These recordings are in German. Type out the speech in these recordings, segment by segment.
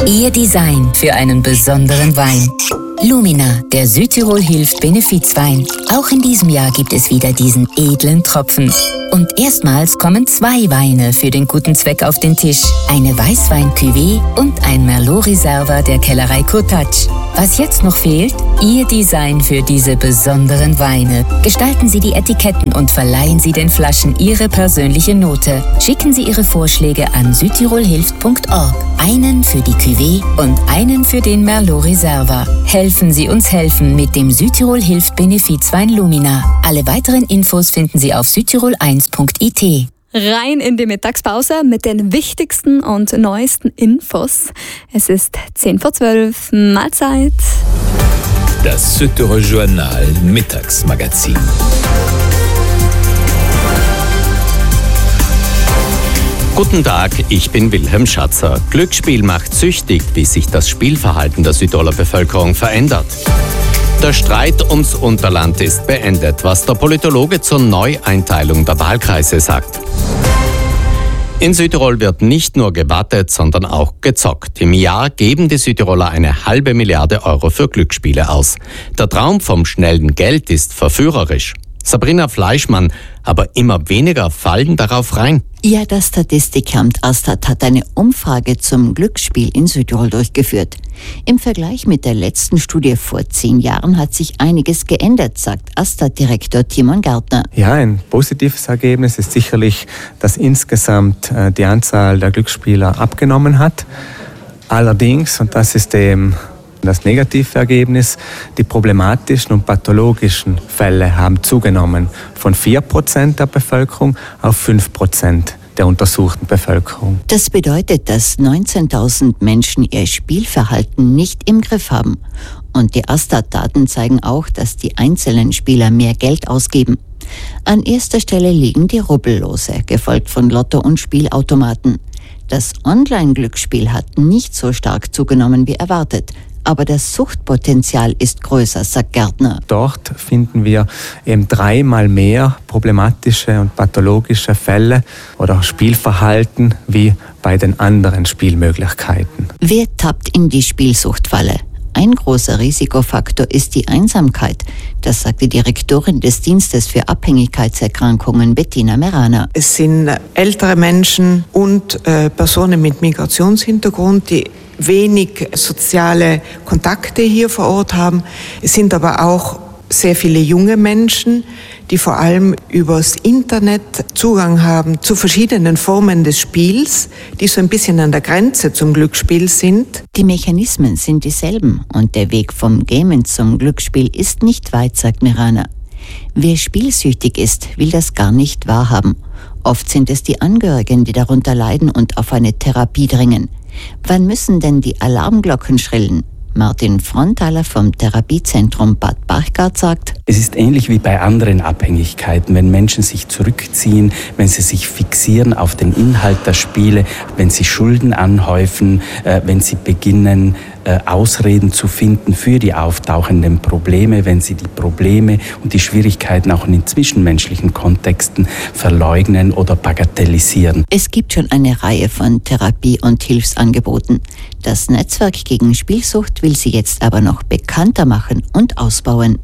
Ihr Design für einen besonderen Wein. Lumina, der Südtirol hilft Benefizwein. Auch in diesem Jahr gibt es wieder diesen edlen Tropfen. Und erstmals kommen 2 Weine für den guten Zweck auf den Tisch. Eine Weißwein-Cuvée und ein Merlot Reserva der Kellerei Kurtatsch. Was jetzt noch fehlt? Ihr Design für diese besonderen Weine. Gestalten Sie die Etiketten und verleihen Sie den Flaschen Ihre persönliche Note. Schicken Sie Ihre Vorschläge an südtirolhilft.org. Einen für die Cuvée und einen für den Merlot Reserva. Helfen Sie uns helfen mit dem Südtirol hilft Benefizwein Lumina. Alle weiteren Infos finden Sie auf südtirol1.it. Rein in die Mittagspause mit den wichtigsten und neuesten Infos. Es ist 10:12 Mahlzeit. Das Südtirol Journal Mittagsmagazin. Guten Tag, ich bin Wilhelm Schatzer. Glücksspiel macht süchtig, wie sich das Spielverhalten der Südtiroler Bevölkerung verändert. Der Streit ums Unterland ist beendet, was der Politologe zur Neueinteilung der Wahlkreise sagt. In Südtirol wird nicht nur gewartet, sondern auch gezockt. Im Jahr geben die Südtiroler 1,5 Milliarde Euro für Glücksspiele aus. Der Traum vom schnellen Geld ist verführerisch. Sabrina Fleischmann, aber immer weniger fallen darauf rein. Ja, das Statistikamt Astat hat eine Umfrage zum Glücksspiel in Südtirol durchgeführt. Im Vergleich mit der letzten Studie vor 10 Jahren hat sich einiges geändert, sagt Astat-Direktor Timon Gärtner. Ja, ein positives Ergebnis ist sicherlich, dass insgesamt die Anzahl der Glücksspieler abgenommen hat. Allerdings, und das ist das negative Ergebnis, die problematischen und pathologischen Fälle haben zugenommen von 4% der Bevölkerung auf 5% der untersuchten Bevölkerung. Das bedeutet, dass 19.000 Menschen ihr Spielverhalten nicht im Griff haben. Und die Astat-Daten zeigen auch, dass die einzelnen Spieler mehr Geld ausgeben. An erster Stelle liegen die Rubbellose, gefolgt von Lotto- und Spielautomaten. Das Online-Glücksspiel hat nicht so stark zugenommen wie erwartet. Aber das Suchtpotenzial ist größer, sagt Gärtner. Dort finden wir eben 3-mal mehr problematische und pathologische Fälle oder Spielverhalten wie bei den anderen Spielmöglichkeiten. Wer tappt in die Spielsuchtfalle? Ein großer Risikofaktor ist die Einsamkeit. Das sagt die Direktorin des Dienstes für Abhängigkeitserkrankungen, Bettina Merana. Es sind ältere Menschen und Personen mit Migrationshintergrund, die wenig soziale Kontakte hier vor Ort haben. Es sind aber auch sehr viele junge Menschen, die vor allem übers Internet Zugang haben zu verschiedenen Formen des Spiels, die so ein bisschen an der Grenze zum Glücksspiel sind. Die Mechanismen sind dieselben und der Weg vom Gamen zum Glücksspiel ist nicht weit, sagt Merana. Wer spielsüchtig ist, will das gar nicht wahrhaben. Oft sind es die Angehörigen, die darunter leiden und auf eine Therapie dringen. Wann müssen denn die Alarmglocken schrillen? Martin Frontaler vom Therapiezentrum Bad Bachgart sagt: Es ist ähnlich wie bei anderen Abhängigkeiten, wenn Menschen sich zurückziehen, wenn sie sich fixieren auf den Inhalt der Spiele, wenn sie Schulden anhäufen, wenn sie beginnen, Ausreden zu finden für die auftauchenden Probleme, wenn sie die Probleme und die Schwierigkeiten auch in zwischenmenschlichen Kontexten verleugnen oder bagatellisieren. Es gibt schon eine Reihe von Therapie- und Hilfsangeboten. Das Netzwerk gegen Spielsucht will sie jetzt aber noch bekannter machen und ausbauen.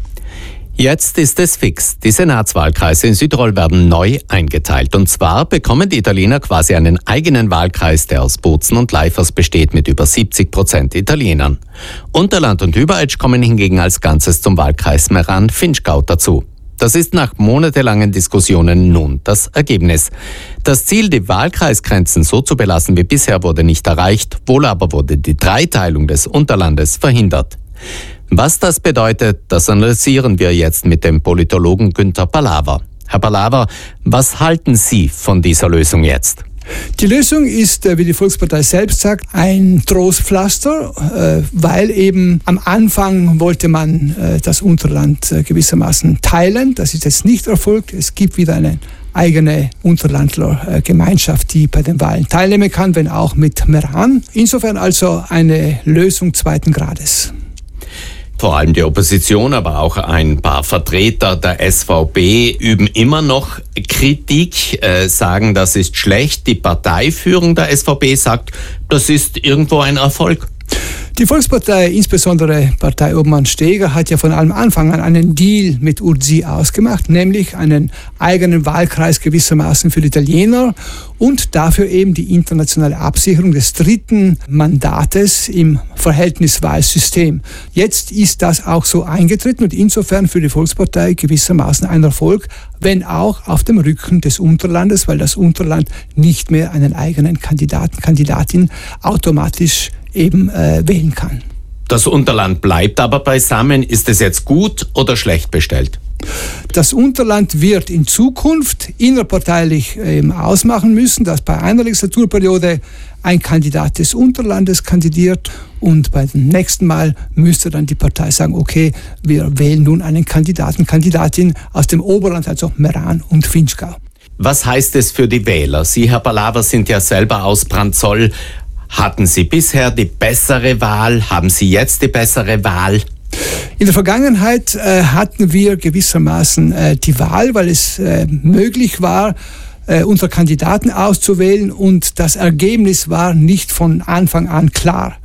Jetzt ist es fix. Die Senatswahlkreise in Südtirol werden neu eingeteilt. Und zwar bekommen die Italiener quasi einen eigenen Wahlkreis, der aus Bozen und Leifers besteht, mit über 70% Italienern. Unterland und Überetsch kommen hingegen als Ganzes zum Wahlkreis Meran-Finchgau dazu. Das ist nach monatelangen Diskussionen nun das Ergebnis. Das Ziel, die Wahlkreisgrenzen so zu belassen wie bisher, wurde nicht erreicht, wohl aber wurde die Dreiteilung des Unterlandes verhindert. Was das bedeutet, das analysieren wir jetzt mit dem Politologen Günther Palaver. Herr Palaver, was halten Sie von dieser Lösung jetzt? Die Lösung ist, wie die Volkspartei selbst sagt, ein Trostpflaster, weil eben am Anfang wollte man das Unterland gewissermaßen teilen. Das ist jetzt nicht erfolgt. Es gibt wieder eine eigene Unterlandler-Gemeinschaft, die bei den Wahlen teilnehmen kann, wenn auch mit Meran. Insofern also eine Lösung zweiten Grades. Vor allem die Opposition, aber auch ein paar Vertreter der SVP üben immer noch Kritik, sagen, das ist schlecht. Die Parteiführung der SVP sagt, das ist irgendwo ein Erfolg. Die Volkspartei, insbesondere Parteiobmann Steger, hat ja von allem Anfang an einen Deal mit URSI ausgemacht, nämlich einen eigenen Wahlkreis gewissermaßen für die Italiener und dafür eben die internationale Absicherung des dritten Mandates im Verhältniswahlsystem. Jetzt ist das auch so eingetreten und insofern für die Volkspartei gewissermaßen ein Erfolg, wenn auch auf dem Rücken des Unterlandes, weil das Unterland nicht mehr einen eigenen Kandidatin automatisch eben wählen kann. Das Unterland bleibt aber beisammen. Ist es jetzt gut oder schlecht bestellt? Das Unterland wird in Zukunft innerparteilich ausmachen müssen, dass bei einer Legislaturperiode ein Kandidat des Unterlandes kandidiert und bei dem nächsten Mal müsste dann die Partei sagen, okay, wir wählen nun einen Kandidatin aus dem Oberland, also Meran und Vinschgau. Was heißt es für die Wähler? Sie, Herr Palaver, sind ja selber aus Branzoll. Hatten Sie bisher die bessere Wahl? Haben Sie jetzt die bessere Wahl? In der Vergangenheit hatten wir gewissermaßen die Wahl, weil es möglich war, unsere Kandidaten auszuwählen und das Ergebnis war nicht von Anfang an klar.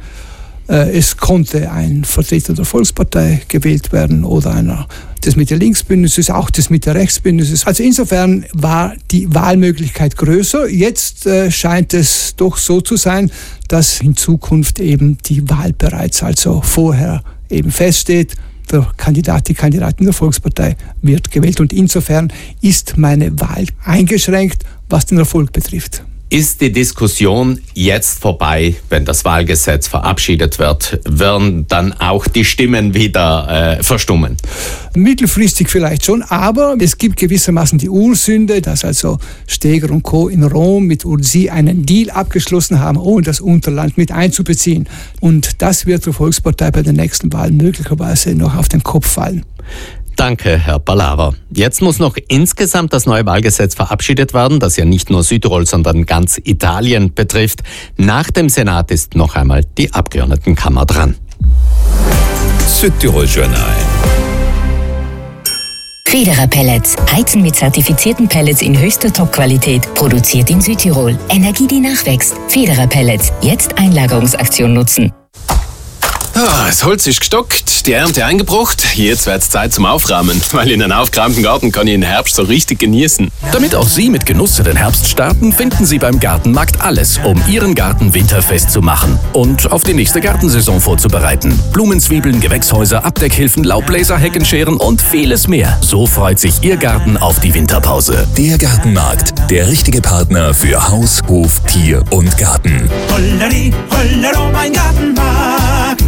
Es konnte ein Vertreter der Volkspartei gewählt werden oder einer des Mitte-Links-Bündnisses, auch des Mitte-Rechts-Bündnisses. Also insofern war die Wahlmöglichkeit größer. Jetzt scheint es doch so zu sein, dass in Zukunft eben die Wahl bereits also vorher eben feststeht. Der Kandidat, die Kandidatin der Volkspartei wird gewählt und insofern ist meine Wahl eingeschränkt, was den Erfolg betrifft. Ist die Diskussion jetzt vorbei, wenn das Wahlgesetz verabschiedet wird? Werden dann auch die Stimmen wieder verstummen? Mittelfristig vielleicht schon, aber es gibt gewissermaßen die Ursünde, dass also Steger und Co. in Rom mit URSI einen Deal abgeschlossen haben, ohne das Unterland mit einzubeziehen. Und das wird der Volkspartei bei den nächsten Wahlen möglicherweise noch auf den Kopf fallen. Danke, Herr Palaver. Jetzt muss noch insgesamt das neue Wahlgesetz verabschiedet werden, das ja nicht nur Südtirol, sondern ganz Italien betrifft. Nach dem Senat ist noch einmal die Abgeordnetenkammer dran. Südtirol Journal. Federer Pellets. Heizen mit zertifizierten Pellets in höchster Top-Qualität. Produziert in Südtirol. Energie, die nachwächst. Federer Pellets. Jetzt Einlagerungsaktion nutzen. Das Holz ist gestockt, die Ernte eingebracht. Jetzt wird's Zeit zum Aufräumen, weil in einem aufgeräumten Garten kann ich den Herbst so richtig genießen. Damit auch Sie mit Genuss in den Herbst starten, finden Sie beim Gartenmarkt alles, um Ihren Garten winterfest zu machen und auf die nächste Gartensaison vorzubereiten. Blumenzwiebeln, Gewächshäuser, Abdeckhilfen, Laubbläser, Heckenscheren und vieles mehr. So freut sich Ihr Garten auf die Winterpause. Der Gartenmarkt, der richtige Partner für Haus, Hof, Tier und Garten. Holleri, Hollero, mein Gartenmarkt.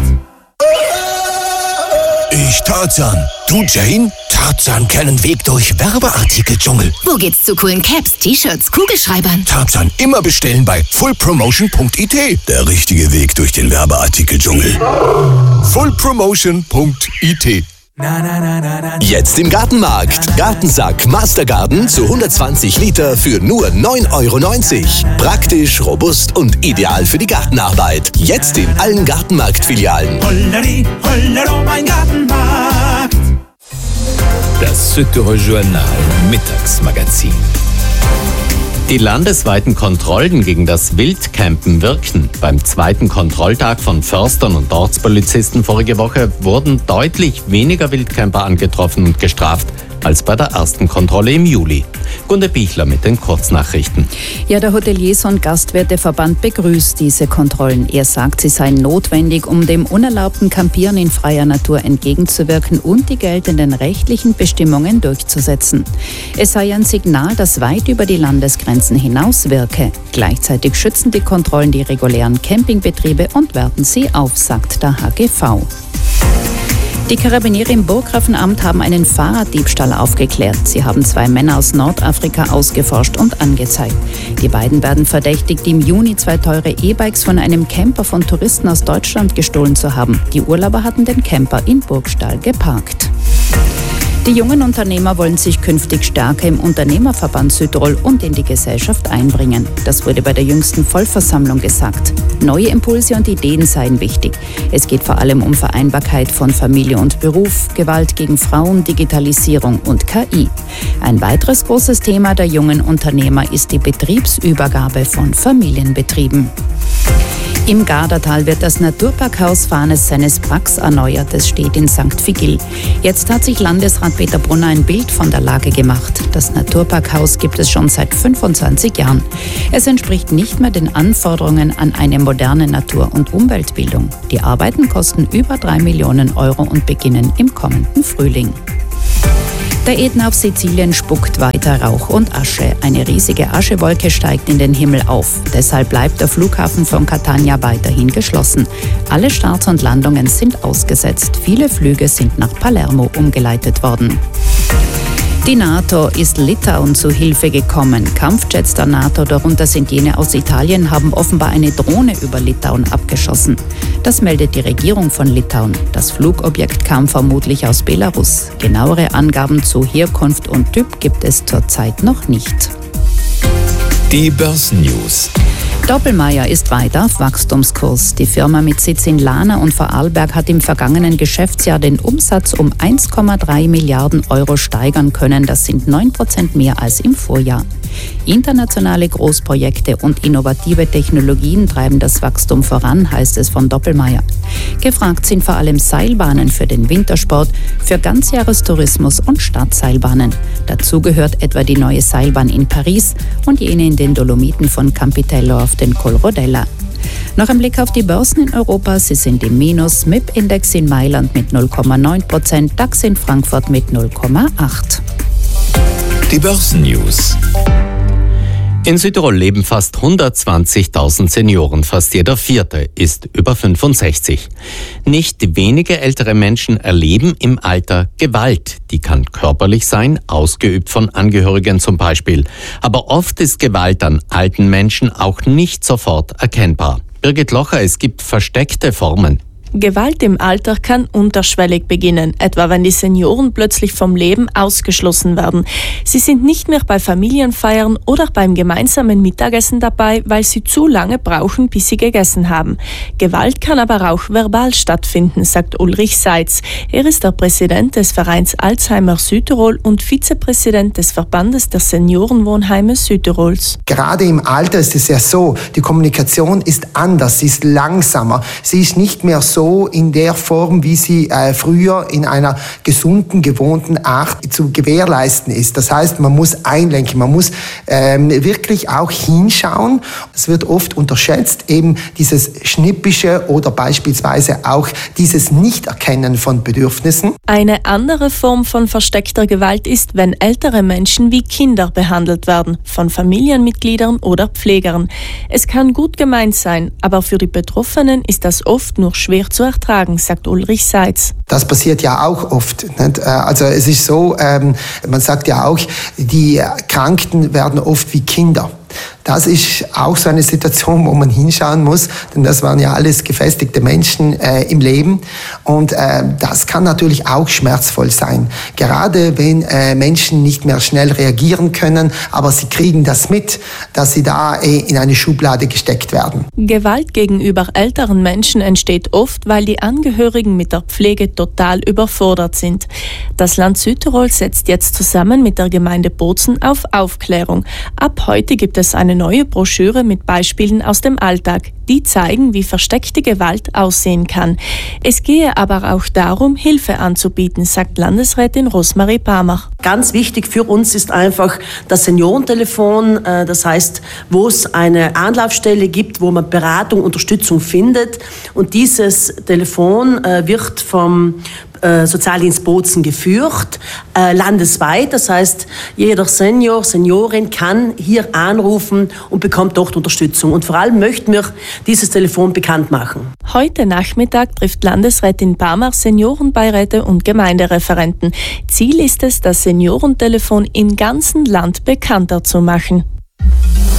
Ich Tarzan. Du Jane? Tarzan kennen Weg durch Werbeartikeldschungel. Wo geht's zu coolen Caps, T-Shirts, Kugelschreibern? Tarzan immer bestellen bei fullpromotion.it. Der richtige Weg durch den Werbeartikeldschungel. fullpromotion.it. Jetzt im Gartenmarkt. Gartensack Mastergarden zu 120 Liter für nur 9,90 €. Praktisch, robust und ideal für die Gartenarbeit. Jetzt in allen Gartenmarkt-Filialen. Holleri, Hollero, mein Gartenmarkt. Das Südtirol Journal Mittagsmagazin. Die landesweiten Kontrollen gegen das Wildcampen wirken. Beim zweiten Kontrolltag von Förstern und Ortspolizisten vorige Woche wurden deutlich weniger Wildcamper angetroffen und gestraft als bei der ersten Kontrolle im Juli. Gunde Bichler mit den Kurznachrichten. Ja, der Hoteliers- und Gastwirteverband begrüßt diese Kontrollen. Er sagt, sie seien notwendig, um dem unerlaubten Campieren in freier Natur entgegenzuwirken und die geltenden rechtlichen Bestimmungen durchzusetzen. Es sei ein Signal, das weit über die Landesgrenzen hinaus wirke. Gleichzeitig schützen die Kontrollen die regulären Campingbetriebe und werten sie auf, sagt der HGV. Die Karabiniere im Burggrafenamt haben einen Fahrraddiebstahl aufgeklärt. Sie haben 2 Männer aus Nordafrika ausgeforscht und angezeigt. Die beiden werden verdächtigt, im Juni 2 teure E-Bikes von einem Camper von Touristen aus Deutschland gestohlen zu haben. Die Urlauber hatten den Camper in Burgstall geparkt. Die jungen Unternehmer wollen sich künftig stärker im Unternehmerverband Südtirol und in die Gesellschaft einbringen. Das wurde bei der jüngsten Vollversammlung gesagt. Neue Impulse und Ideen seien wichtig. Es geht vor allem um Vereinbarkeit von Familie und Beruf, Gewalt gegen Frauen, Digitalisierung und KI. Ein weiteres großes Thema der jungen Unternehmer ist die Betriebsübergabe von Familienbetrieben. Im Gardatal wird das Naturparkhaus Fanes seines Bracks erneuert. Es steht in St. Vigil. Jetzt hat sich Landesrat Peter Brunner ein Bild von der Lage gemacht. Das Naturparkhaus gibt es schon seit 25 Jahren. Es entspricht nicht mehr den Anforderungen an eine moderne Natur- und Umweltbildung. Die Arbeiten kosten über 3 Millionen Euro und beginnen im kommenden Frühling. Der Ätna auf Sizilien spuckt weiter Rauch und Asche. Eine riesige Aschewolke steigt in den Himmel auf. Deshalb bleibt der Flughafen von Catania weiterhin geschlossen. Alle Starts und Landungen sind ausgesetzt. Viele Flüge sind nach Palermo umgeleitet worden. Die NATO ist Litauen zu Hilfe gekommen. Kampfjets der NATO, darunter sind jene aus Italien, haben offenbar eine Drohne über Litauen abgeschossen. Das meldet die Regierung von Litauen. Das Flugobjekt kam vermutlich aus Belarus. Genauere Angaben zu Herkunft und Typ gibt es zurzeit noch nicht. Die Börsennews. Doppelmayr ist weiter auf Wachstumskurs. Die Firma mit Sitz in Lana und Vorarlberg hat im vergangenen Geschäftsjahr den Umsatz um 1,3 Milliarden Euro steigern können. Das sind 9% mehr als im Vorjahr. Internationale Großprojekte und innovative Technologien treiben das Wachstum voran, heißt es von Doppelmayr. Gefragt sind vor allem Seilbahnen für den Wintersport, für Ganzjahrestourismus und Stadtseilbahnen. Dazu gehört etwa die neue Seilbahn in Paris und jene in den Dolomiten von Campitello auf den Col Rodella. Noch ein Blick auf die Börsen in Europa. Sie sind im Minus. MIP-Index in Mailand mit 0,9%, DAX in Frankfurt mit 0,8%. Die Börsennews. In Südtirol leben fast 120.000 Senioren, fast jeder vierte ist über 65. Nicht wenige ältere Menschen erleben im Alter Gewalt. Die kann körperlich sein, ausgeübt von Angehörigen zum Beispiel. Aber oft ist Gewalt an alten Menschen auch nicht sofort erkennbar. Birgit Locher, es gibt versteckte Formen. Gewalt im Alter kann unterschwellig beginnen, etwa wenn die Senioren plötzlich vom Leben ausgeschlossen werden. Sie sind nicht mehr bei Familienfeiern oder beim gemeinsamen Mittagessen dabei, weil sie zu lange brauchen, bis sie gegessen haben. Gewalt kann aber auch verbal stattfinden, sagt Ulrich Seitz. Er ist der Präsident des Vereins Alzheimer Südtirol und Vizepräsident des Verbandes der Seniorenwohnheime Südtirols. Gerade im Alter ist es ja so, die Kommunikation ist anders, sie ist langsamer, sie ist nicht mehr so in der Form, wie sie früher in einer gesunden, gewohnten Art zu gewährleisten ist. Das heißt, man muss einlenken, man muss wirklich auch hinschauen. Es wird oft unterschätzt, eben dieses Schnippische oder beispielsweise auch dieses Nichterkennen von Bedürfnissen. Eine andere Form von versteckter Gewalt ist, wenn ältere Menschen wie Kinder behandelt werden, von Familienmitgliedern oder Pflegern. Es kann gut gemeint sein, aber für die Betroffenen ist das oft nur schwer zu ertragen, sagt Ulrich Seitz. Das passiert ja auch oft. Nicht? Also es ist so, man sagt ja auch, die Kranken werden oft wie Kinder. Das ist auch so eine Situation, wo man hinschauen muss, denn das waren ja alles gefestigte Menschen im Leben und das kann natürlich auch schmerzvoll sein. Gerade wenn Menschen nicht mehr schnell reagieren können, aber sie kriegen das mit, dass sie da in eine Schublade gesteckt werden. Gewalt gegenüber älteren Menschen entsteht oft, weil die Angehörigen mit der Pflege total überfordert sind. Das Land Südtirol setzt jetzt zusammen mit der Gemeinde Bozen auf Aufklärung. Ab heute gibt es eine neue Broschüre mit Beispielen aus dem Alltag. Die zeigen, wie versteckte Gewalt aussehen kann. Es gehe aber auch darum, Hilfe anzubieten, sagt Landesrätin Rosmarie Palmer. Ganz wichtig für uns ist einfach das Seniorentelefon, das heißt, wo es eine Anlaufstelle gibt, wo man Beratung, Unterstützung findet. Und dieses Telefon wird vom Sozialdienst Bozen geführt, landesweit. Das heißt, jeder Senior, Seniorin kann hier anrufen und bekommt dort Unterstützung. Und vor allem möchten wir dieses Telefon bekannt machen. Heute Nachmittag trifft Landesrätin Palmer Seniorenbeiräte und Gemeindereferenten. Ziel ist es, das Seniorentelefon im ganzen Land bekannter zu machen.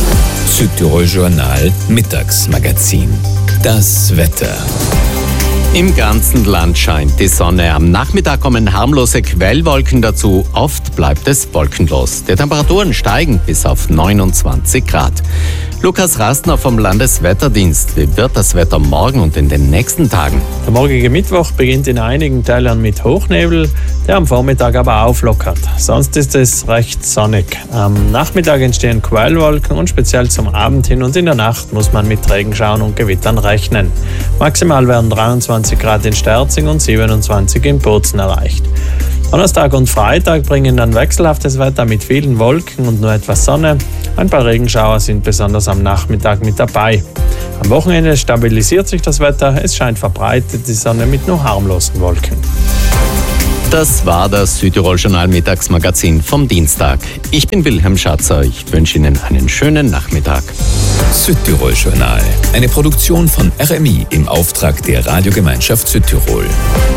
Südtirol Journal Mittagsmagazin. Das Wetter. Im ganzen Land scheint die Sonne. Am Nachmittag kommen harmlose Quellwolken dazu. Oft bleibt es wolkenlos. Die Temperaturen steigen bis auf 29 Grad. Lukas Rastner vom Landeswetterdienst. Wie wird das Wetter morgen und in den nächsten Tagen? Der morgige Mittwoch beginnt in einigen Teilen mit Hochnebel, der am Vormittag aber auflockert. Sonst ist es recht sonnig. Am Nachmittag entstehen Quellwolken und speziell zum Abend hin und in der Nacht muss man mit Regenschauern und Gewittern rechnen. Maximal werden 23 Grad in Sterzing und 27 in Bozen erreicht. Donnerstag und Freitag bringen dann wechselhaftes Wetter mit vielen Wolken und nur etwas Sonne. Ein paar Regenschauer sind besonders am Nachmittag mit dabei. Am Wochenende stabilisiert sich das Wetter. Es scheint verbreitet die Sonne mit nur harmlosen Wolken. Das war das Südtirol-Journal Mittagsmagazin vom Dienstag. Ich bin Wilhelm Schatzer. Ich wünsche Ihnen einen schönen Nachmittag. Südtirol-Journal. Eine Produktion von RMI im Auftrag der Radiogemeinschaft Südtirol.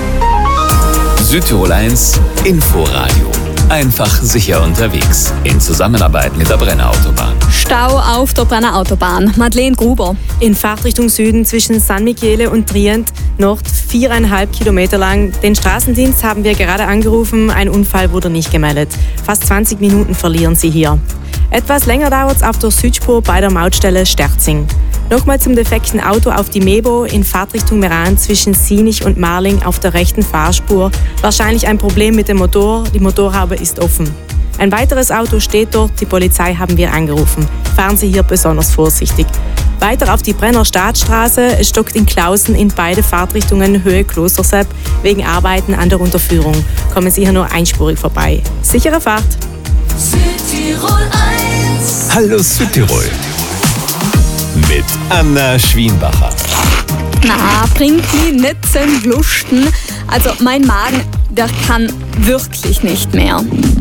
Südtirol 1 Inforadio. Einfach sicher unterwegs. In Zusammenarbeit mit der Brenner Autobahn. Stau auf der Brenner Autobahn. Madeleine Gruber. In Fahrtrichtung Süden zwischen San Michele und Trient, Nord 4,5 Kilometer lang. Den Straßendienst haben wir gerade angerufen. Ein Unfall wurde nicht gemeldet. Fast 20 Minuten verlieren Sie hier. Etwas länger dauert es auf der Südspur bei der Mautstelle Sterzing. Nochmal zum defekten Auto auf die Mebo in Fahrtrichtung Meran zwischen Sienich und Marling auf der rechten Fahrspur. Wahrscheinlich ein Problem mit dem Motor, die Motorhaube ist offen. Ein weiteres Auto steht dort, die Polizei haben wir angerufen. Fahren Sie hier besonders vorsichtig. Weiter auf die Brenner Staatsstraße, es stockt in Klausen in beide Fahrtrichtungen Höhe Klostersepp wegen Arbeiten an der Unterführung. Kommen Sie hier nur einspurig vorbei. Sichere Fahrt! Südtirol 1. Hallo Südtirol. Mit Anna Schwienbacher. Na, bringt mich nicht zum Lusten. Also mein Magen, der kann wirklich nicht mehr.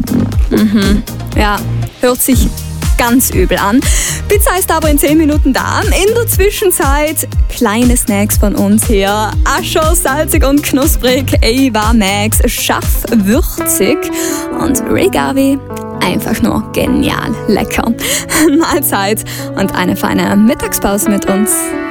Ja, hört sich ganz übel an. Pizza ist aber in 10 Minuten da. In der Zwischenzeit kleine Snacks von uns hier. Ascher, salzig und knusprig. Ava Max, scharf, würzig. Und Regavi, einfach nur genial lecker. Mahlzeit und eine feine Mittagspause mit uns.